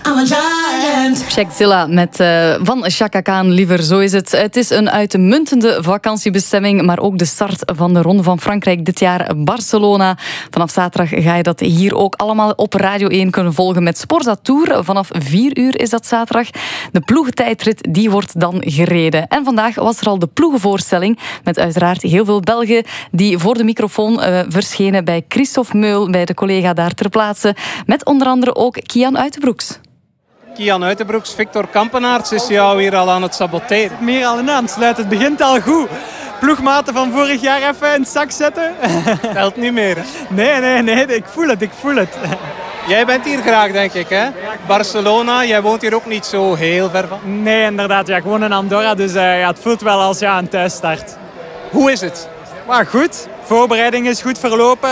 I'm a giant. Shakzilla met van Chaka Khan, liever, zo is het. Het is een uitmuntende vakantiebestemming, maar ook de start van de Ronde van Frankrijk dit jaar, Barcelona. Vanaf zaterdag ga je dat hier ook allemaal op Radio 1 kunnen volgen met Sporza Tour. Vanaf 4 uur is dat zaterdag. De ploegentijdrit die wordt dan gereden. En vandaag was er al de ploegenvoorstelling met uiteraard heel veel Belgen die voor de microfoon verschenen bij Christophe Meul, bij de collega daar ter plaatse, met onder andere ook Kian Uitenbroeks. Kian Uitenbroeks, Victor Kampenaerts is jou hier al aan het saboteren. Meer al in aan het sluiten. Het begint al goed. Ploegmaten van vorig jaar even in het zak zetten. Telt niet meer, hè? Nee. Ik voel het. Jij bent hier graag, denk ik, hè? Barcelona, jij woont hier ook niet zo heel ver van. Nee, inderdaad. Ja, ik woon in Andorra, dus het voelt wel als een thuisstart. Hoe is het? Maar goed. Voorbereiding is goed verlopen.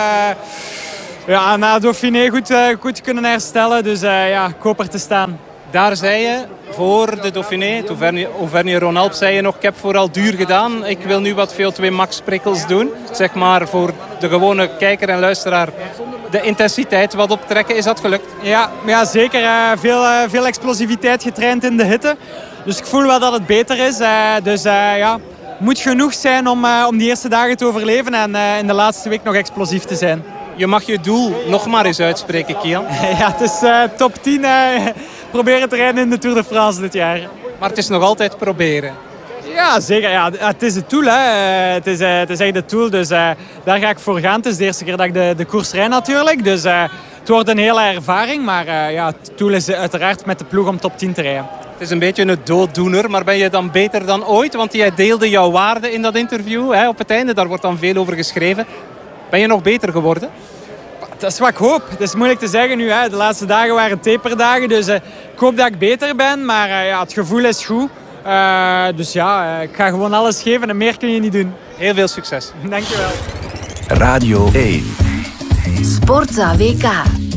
Na Dauphiné goed kunnen herstellen. Dus ik hoop er te staan. Daar zei je voor de Dauphiné, Auvergne-Rhône-Alpes, zei je nog, ik heb vooral duur gedaan. Ik wil nu wat VO2 max prikkels doen. Zeg maar voor de gewone kijker en luisteraar de intensiteit wat optrekken. Is dat gelukt? Ja zeker. Veel explosiviteit getraind in de hitte. Dus ik voel wel dat het beter is. Moet genoeg zijn om die eerste dagen te overleven en in de laatste week nog explosief te zijn. Je mag je doel nog maar eens uitspreken, Kian. Ja, het is top 10 proberen te rijden in de Tour de France dit jaar. Maar het is nog altijd proberen. Ja, zeker. Ja, het is het doel. Hè. Het is echt het doel, dus daar ga ik voor gaan. Het is de eerste keer dat ik de koers rijd natuurlijk. Dus het wordt een hele ervaring. Maar het doel is uiteraard met de ploeg om top 10 te rijden. Het is een beetje een dooddoener, maar ben je dan beter dan ooit? Want jij deelde jouw waarde in dat interview, hè, op het einde. Daar wordt dan veel over geschreven. Ben je nog beter geworden? Dat is wat ik hoop. Het is moeilijk te zeggen nu. Hè. De laatste dagen waren taperdagen, dus ik hoop dat ik beter ben. Maar het gevoel is goed. Ik ga gewoon alles geven en meer kun je niet doen. Heel veel succes. Dankjewel. Radio 1. Sportza WK.